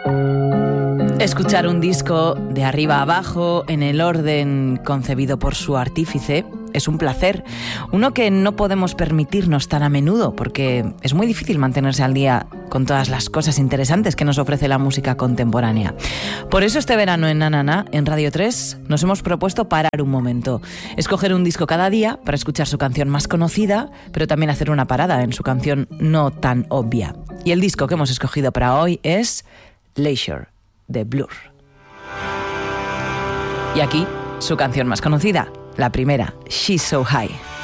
Escuchar un disco de arriba a abajo, en el orden concebido por su artífice, es un placer. Uno que no podemos permitirnos tan a menudo, porque es muy difícil mantenerse al día con todas las cosas interesantes que nos ofrece la música contemporánea. Por eso este verano en Na Na Na, en Radio 3, nos hemos propuesto parar un momento. Escoger un disco cada día para escuchar su canción más conocida, pero también hacer una parada en su canción no tan obvia. Y el disco que hemos escogido para hoy es Leisure, de Blur. Y aquí, su canción más conocida, la primera, She's So High.